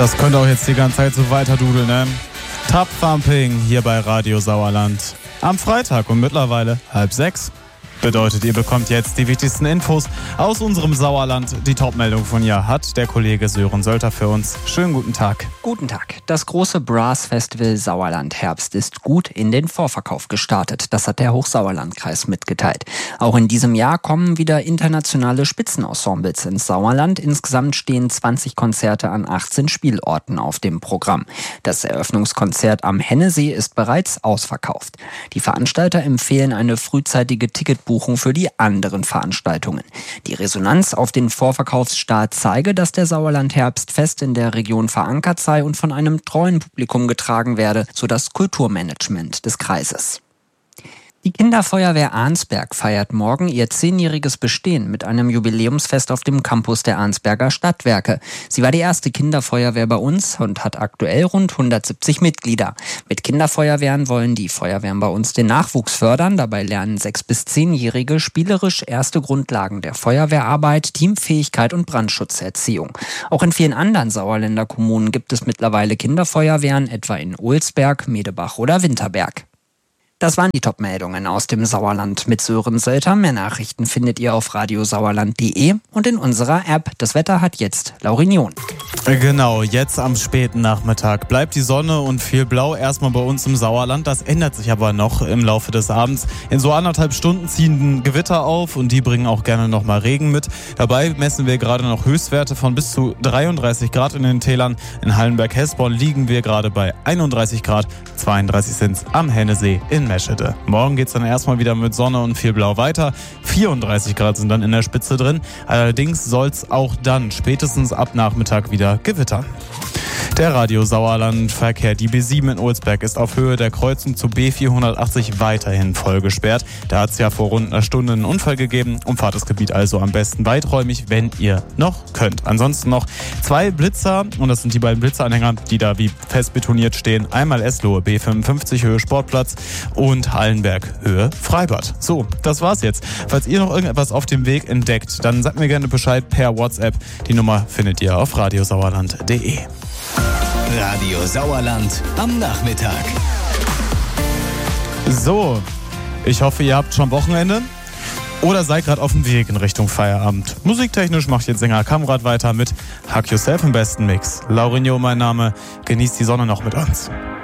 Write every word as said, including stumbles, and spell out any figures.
Das könnte auch jetzt die ganze Zeit so weiter dudeln, ne? Tap Thumping hier bei Radio Sauerland. Am Freitag um mittlerweile halb sechs. Bedeutet, ihr bekommt jetzt die wichtigsten Infos aus unserem Sauerland. Die Top-Meldung von ihr hat der Kollege Sören Sölter für uns. Schönen guten Tag. Guten Tag. Das große Brass-Festival Sauerland Herbst ist gut in den Vorverkauf gestartet. Das hat der Hochsauerlandkreis mitgeteilt. Auch in diesem Jahr kommen wieder internationale Spitzenensembles ins Sauerland. Insgesamt stehen zwanzig Konzerte an achtzehn Spielorten auf dem Programm. Das Eröffnungskonzert am Hennesee ist bereits ausverkauft. Die Veranstalter empfehlen eine frühzeitige Ticketbuchung für die anderen Veranstaltungen. Die Resonanz auf den Vorverkaufsstart zeige, dass der Sauerland Herbst fest in der Region verankert sei und von einem treuen Publikum getragen werde, so das Kulturmanagement des Kreises. Die Kinderfeuerwehr Arnsberg feiert morgen ihr zehnjähriges Bestehen mit einem Jubiläumsfest auf dem Campus der Arnsberger Stadtwerke. Sie war die erste Kinderfeuerwehr bei uns und hat aktuell rund hundertsiebzig Mitglieder. Mit Kinderfeuerwehren wollen die Feuerwehren bei uns den Nachwuchs fördern. Dabei lernen sechs- bis zehnjährige spielerisch erste Grundlagen der Feuerwehrarbeit, Teamfähigkeit und Brandschutzerziehung. Auch in vielen anderen Sauerländer Kommunen gibt es mittlerweile Kinderfeuerwehren, etwa in Ohlsberg, Medebach oder Winterberg. Das waren die Top-Meldungen aus dem Sauerland mit Sören Sölter. Mehr Nachrichten findet ihr auf radiosauerland punkt de und in unserer App. Das Wetter hat jetzt Laurinion. Genau, jetzt am späten Nachmittag bleibt die Sonne und viel Blau erstmal bei uns im Sauerland. Das ändert sich aber noch im Laufe des Abends. In so anderthalb Stunden ziehen Gewitter auf und die bringen auch gerne nochmal Regen mit. Dabei messen wir gerade noch Höchstwerte von bis zu dreiunddreißig Grad in den Tälern. In Hallenberg-Hesborn liegen wir gerade bei einunddreißig Grad, zweiunddreißig sind's am Hennesee in Meschede. Morgen geht's dann erstmal wieder mit Sonne und viel Blau weiter. vierunddreißig Grad sind dann in der Spitze drin. Allerdings soll's auch dann spätestens ab Nachmittag wieder gewittern. Der Radio Sauerland Verkehr. Die B sieben in Ohlsberg ist auf Höhe der Kreuzung zu B vierhundertachtzig weiterhin voll gesperrt. Da hat es ja vor rund einer Stunde einen Unfall gegeben. Umfahrt das Gebiet also am besten weiträumig, wenn ihr noch könnt. Ansonsten noch zwei Blitzer, und das sind die beiden Blitzeranhänger, die da wie fest betoniert stehen. Einmal Eslohe B fünfundfünfzig Höhe Sportplatz und Hallenberg Höhe Freibad. So, das war's jetzt. Falls ihr noch irgendetwas auf dem Weg entdeckt, dann sagt mir gerne Bescheid per WhatsApp. Die Nummer findet ihr auf radiosauerland punkt de. Radio Sauerland am Nachmittag. So, ich hoffe, ihr habt schon Wochenende oder seid gerade auf dem Weg in Richtung Feierabend. Musiktechnisch macht jetzt Sänger Kamrat weiter mit Hack Yourself im besten Mix. Laurinho mein Name, genießt die Sonne noch mit uns.